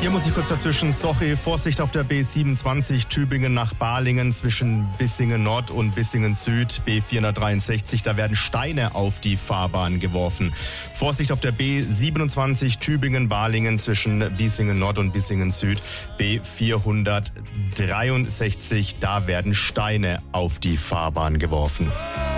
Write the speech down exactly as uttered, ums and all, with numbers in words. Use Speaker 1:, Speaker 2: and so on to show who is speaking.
Speaker 1: Hier muss ich kurz dazwischen, sorry, Vorsicht auf der B siebenundzwanzig Tübingen nach Balingen zwischen Bissingen Nord und Bissingen Süd, B vierhundertdreiundsechzig, da werden Steine auf die Fahrbahn geworfen. Vorsicht auf der B siebenundzwanzig Tübingen-Balingen zwischen Bissingen Nord und Bissingen Süd, B vierhundertdreiundsechzig, da werden Steine auf die Fahrbahn geworfen.